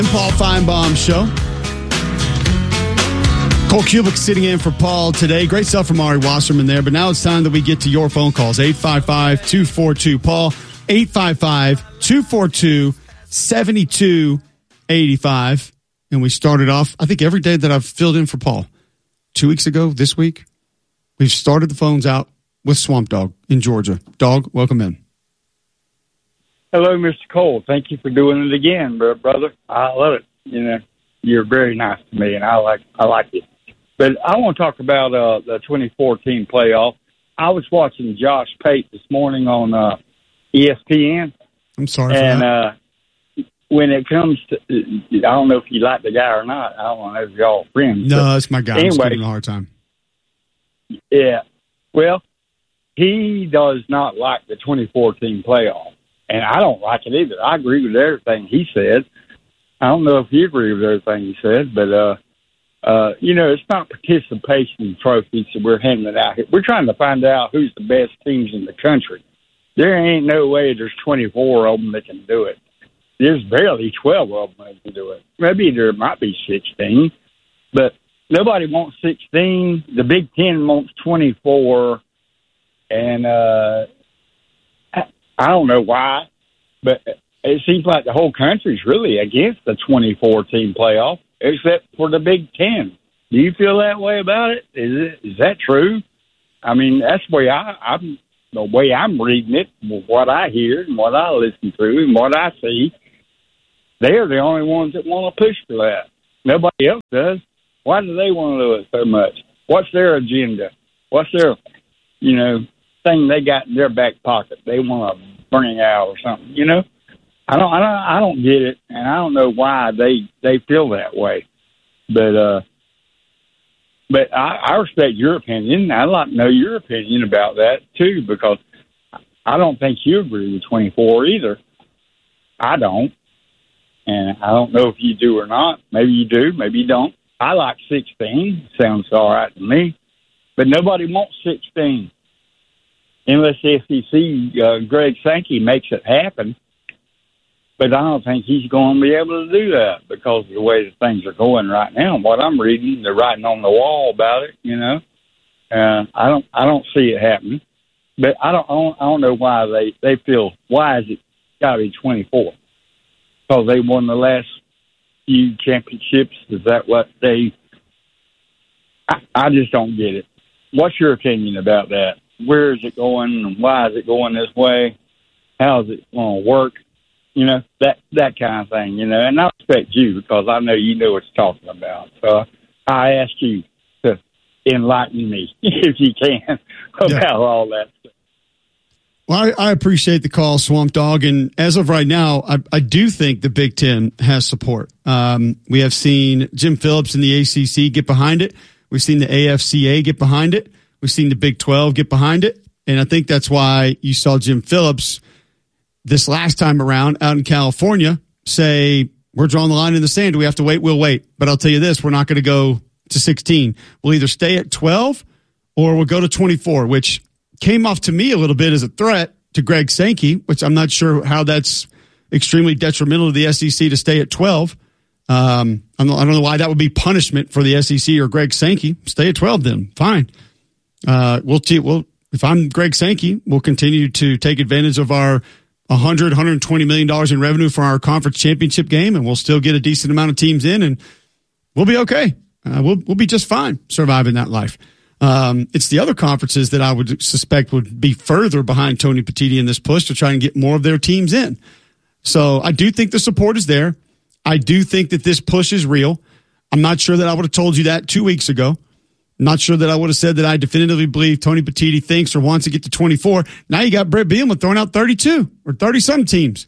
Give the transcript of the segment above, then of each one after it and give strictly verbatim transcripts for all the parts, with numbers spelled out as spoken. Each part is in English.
Paul Feinbaum Show. Cole Kubick sitting in for Paul today. Great stuff from Ari Wasserman there. But now it's time that we get to your phone calls. eight five five, two four two, Paul. eight five five, two four two, seven two eight five. And we started off, I think every day that I've filled in for Paul. Two weeks ago, this week, we've started the phones out with Swamp Dog in Georgia. Dog, welcome in. Hello, Mister Cole. Thank you for doing it again, brother. I love it. You know, you're very nice to me, and I like I like it. But I want to talk about uh, the twenty fourteen playoff. I was watching Josh Pate this morning on uh, E S P N. I'm sorry for and, that. Uh, when it comes to, I don't know if you like the guy or not. I don't know if y'all friends. No, it's my guy. Anyway, I'm just giving him a hard time. Yeah. Well, he does not like the twenty fourteen playoff. And I don't like it either. I agree with everything he said. I don't know if you agree with everything he said, but, uh, uh, you know, it's not participation trophies that we're handing out here. We're trying to find out who's the best teams in the country. There ain't no way there's twenty-four of them that can do it. There's barely twelve of them that can do it. Maybe there might be sixteen, but nobody wants sixteen. The Big Ten wants twenty-four, and, uh, I don't know why, but it seems like the whole country's really against the twenty fourteen playoff, except for the Big Ten. Do you feel that way about it? Is it is that true? I mean, that's the way I, I'm the way I'm reading it, what I hear and what I listen to and what I see. They're the only ones that want to push for that. Nobody else does. Why do they want to do it so much? What's their agenda? What's their, you know, thing they got in their back pocket they want to bring out or something, you know? I don't, I don't, I don't get it, and I don't know why they, they feel that way. But, uh, but I, I respect your opinion. I'd like to know your opinion about that too, because I don't think you agree with twenty-four either. I don't, and I don't know if you do or not. Maybe you do, maybe you don't. I like sixteen. Sounds all right to me, but nobody wants sixteen. Unless the S E C, uh, Greg Sankey makes it happen. But I don't think he's going to be able to do that because of the way that things are going right now. And what I'm reading, they're writing on the wall about it, you know. Uh, I don't I don't see it happening. But I don't I don't, I don't know why they, they feel, why is it got to be twenty-four? Because they won the last few championships. Is that what they... I, I just don't get it. What's your opinion about that? Where is it going, and why is it going this way? How is it going to work? You know, that that kind of thing, you know. And I respect you because I know you know what you're talking about. So I ask you to enlighten me, if you can, about yeah. all that stuff. Well, I, I appreciate the call, Swamp Dog. And as of right now, I, I do think the Big Ten has support. Um, we have seen Jim Phillips in the A C C get behind it. We've seen the A F C A get behind it. We've seen the Big twelve get behind it, and I think that's why you saw Jim Phillips this last time around out in California say, we're drawing the line in the sand. Do we have to wait? We'll wait. But I'll tell you this, we're not going to go to sixteen. We'll either stay at twelve or we'll go to twenty-four, which came off to me a little bit as a threat to Greg Sankey, which I'm not sure how that's extremely detrimental to the S E C to stay at twelve. Um, I don't know why that would be punishment for the S E C or Greg Sankey. Stay at twelve then. Fine. Uh, we'll, t- we'll, if I'm Greg Sankey, we'll continue to take advantage of our one hundred, one hundred twenty million dollars in revenue for our conference championship game, and we'll still get a decent amount of teams in, and we'll be okay. Uh, we'll, we'll be just fine surviving that life. Um, it's the other conferences that I would suspect would be further behind Tony Petitti in this push to try and get more of their teams in. So I do think the support is there. I do think that this push is real. I'm not sure that I would have told you that two weeks ago. Not sure that I would have said that I definitively believe Tony Petitti thinks or wants to get to twenty-four. Now you got Brett Bielema throwing out thirty-two or thirty-some teams.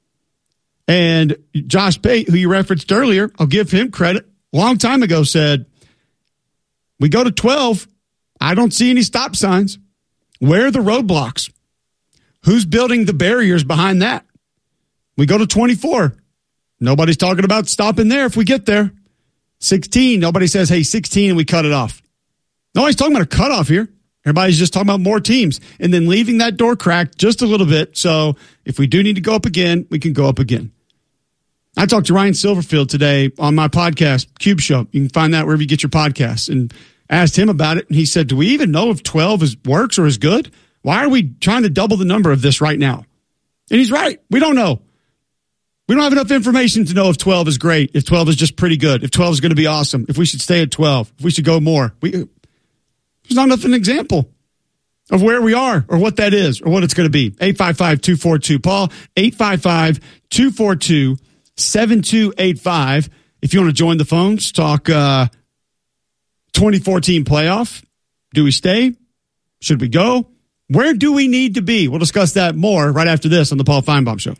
And Josh Pate, who you referenced earlier, I'll give him credit, a long time ago said, we go to twelve, I don't see any stop signs. Where are the roadblocks? Who's building the barriers behind that? We go to twenty-four. Nobody's talking about stopping there if we get there. sixteen, nobody says, hey, sixteen, and we cut it off. Nobody's talking about a cutoff here. Everybody's just talking about more teams and then leaving that door cracked just a little bit. So if we do need to go up again, we can go up again. I talked to Ryan Silverfield today on my podcast, Cube Show. You can find that wherever you get your podcasts, and asked him about it. And he said, do we even know if twelve is works or is good? Why are we trying to double the number of this right now? And he's right. We don't know. We don't have enough information to know if twelve is great, if twelve is just pretty good, if twelve is going to be awesome, if we should stay at twelve, if we should go more. We, there's not enough of an example of where we are or what that is or what it's going to be. eight five five, two four two, Paul, eight five five, two four two, seven two eight five. If you want to join the phones, talk uh, twenty fourteen playoff. Do we stay? Should we go? Where do we need to be? We'll discuss that more right after this on the Paul Feinbaum Show.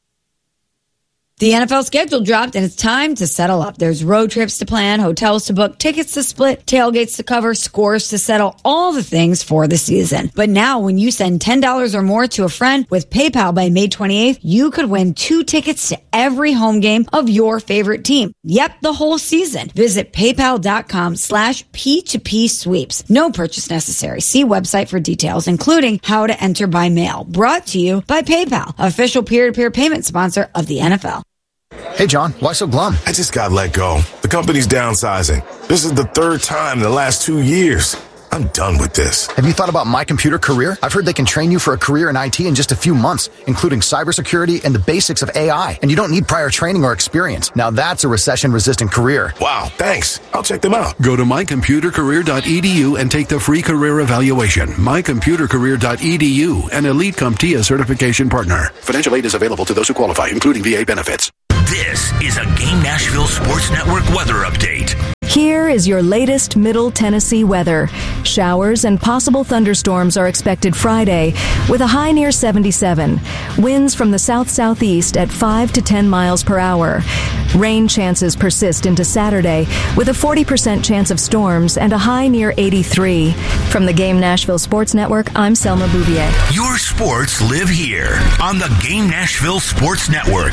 The N F L schedule dropped, and it's time to settle up. There's road trips to plan, hotels to book, tickets to split, tailgates to cover, scores to settle, all the things for the season. But now, when you send ten dollars or more to a friend with PayPal by May twenty-eighth, you could win two tickets to every home game of your favorite team. Yep, the whole season. Visit paypal.com slash P2P sweeps. No purchase necessary. See website for details, including how to enter by mail. Brought to you by PayPal, official peer-to-peer payment sponsor of the N F L. Hey, John, why so glum? I just got let go. The company's downsizing. This is the third time in the last two years. I'm done with this. Have you thought about My Computer Career? I've heard they can train you for a career in I T in just a few months, including cybersecurity and the basics of A I. And you don't need prior training or experience. Now that's a recession-resistant career. Wow, thanks. I'll check them out. Go to my computer career dot e d u and take the free career evaluation. my computer career dot e d u, an Elite CompTIA certification partner. Financial aid is available to those who qualify, including V A benefits. This is a Game Nashville Sports Network weather update. Here is your latest Middle Tennessee weather. Showers and possible thunderstorms are expected Friday with a high near seventy-seven. Winds from the south-southeast at five to ten miles per hour. Rain chances persist into Saturday with a forty percent chance of storms and a high near eighty-three. From the Game Nashville Sports Network, I'm Selma Bouvier. Your sports live here on the Game Nashville Sports Network.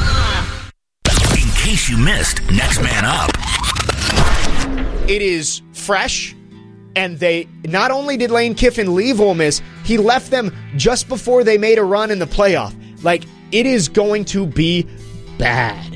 In case you missed Next Man Up. It is fresh, and they not only did Lane Kiffin leave Ole Miss, he left them just before they made a run in the playoff. Like, it is going to be bad.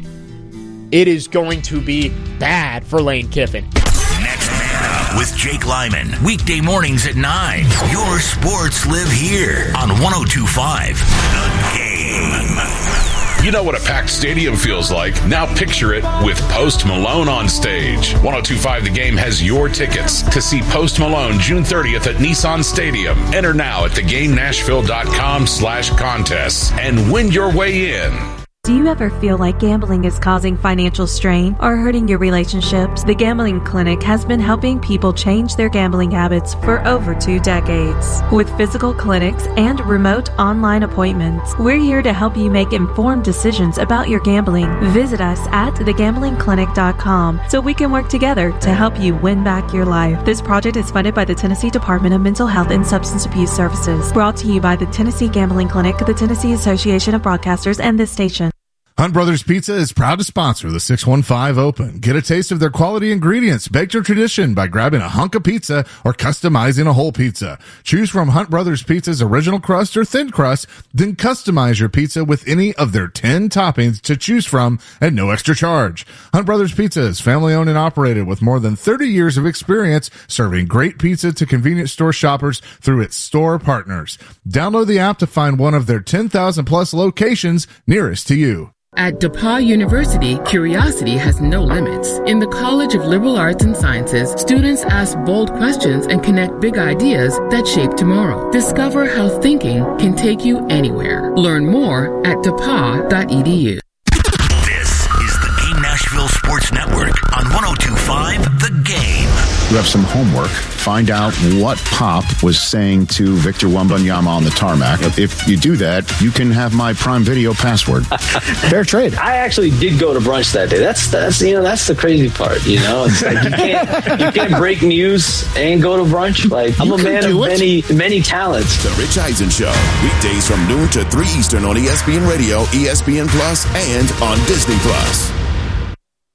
It is going to be bad for Lane Kiffin. Next Man Up with Jake Lyman. Weekday mornings at nine. Your sports live here on one oh two point five The Game. You know what a packed stadium feels like. Now picture it with Post Malone on stage. one oh two point five The Game has your tickets to see Post Malone June thirtieth at Nissan Stadium. Enter now at theGameNashville.com slash contests and win your way in. Do you ever feel like gambling is causing financial strain or hurting your relationships? The Gambling Clinic has been helping people change their gambling habits for over two decades. With physical clinics and remote online appointments, we're here to help you make informed decisions about your gambling. Visit us at the gambling clinic dot com so we can work together to help you win back your life. This project is funded by the Tennessee Department of Mental Health and Substance Abuse Services. Brought to you by the Tennessee Gambling Clinic, the Tennessee Association of Broadcasters, and this station. Hunt Brothers Pizza is proud to sponsor the six one five Open. Get a taste of their quality ingredients, baked to tradition by grabbing a hunk of pizza or customizing a whole pizza. Choose from Hunt Brothers Pizza's original crust or thin crust, then customize your pizza with any of their ten toppings to choose from at no extra charge. Hunt Brothers Pizza is family owned and operated with more than thirty years of experience serving great pizza to convenience store shoppers through its store partners. Download the app to find one of their ten thousand plus locations nearest to you. At DePauw University, curiosity has no limits. In the College of Liberal Arts and Sciences, students ask bold questions and connect big ideas that shape tomorrow. Discover how thinking can take you anywhere. Learn more at depaw dot e d u. This is the Game Nashville Sports Network on one oh two point five The Game. You have some homework. Find out what Pop was saying to Victor Wembanyama on the tarmac. If you do that, you can have my Prime Video password. Fair trade. I actually did go to brunch that day. That's that's you know that's the crazy part. You know, it's like you can't you can't break news and go to brunch. Like I'm you a man of many many talents. The Rich Eisen Show, weekdays from noon to three Eastern on E S P N Radio, E S P N Plus, and on Disney Plus.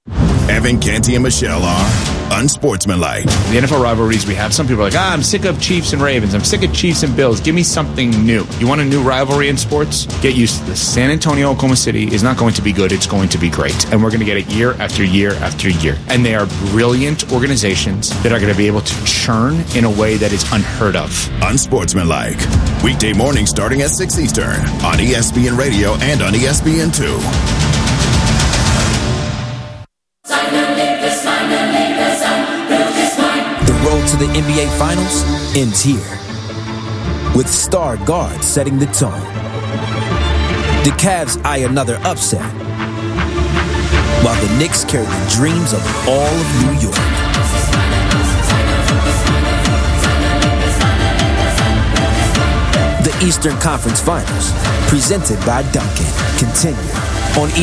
Evan, Canty, and Michelle are unsportsmanlike. The N F L rivalries we have, some people are like, ah, I'm sick of Chiefs and Ravens. I'm sick of Chiefs and Bills. Give me something new. You want a new rivalry in sports? Get used to this. San Antonio, Oklahoma City is not going to be good. It's going to be great. And we're going to get it year after year after year. And they are brilliant organizations that are going to be able to churn in a way that is unheard of. Unsportsmanlike. Weekday morning starting at six Eastern on E S P N Radio and on E S P N two. The road to the N B A Finals ends here, with star guards setting the tone. The Cavs eye another upset, while the Knicks carry the dreams of all of New York. The Eastern Conference Finals, presented by Dunkin', continue on